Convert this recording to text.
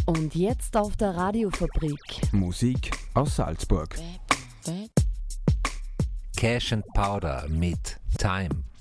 Und jetzt auf der Radiofabrik. Musik aus Salzburg. Cash and Powder mit Time.